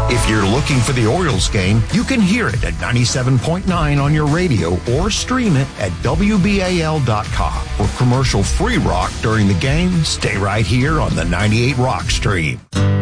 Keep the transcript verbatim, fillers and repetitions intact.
If you're looking for the Orioles game, you can hear it at ninety-seven point nine on your radio or stream it at W B A L dot com. For commercial-free rock during the game, stay right here on the ninety-eight Rock Stream.